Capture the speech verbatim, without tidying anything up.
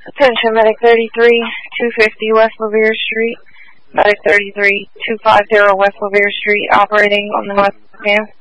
Attention, Medic thirty-three, two fifty West Lavier Street. Medic thirty-three, two fifty West Lavier Street, operating on the north scan.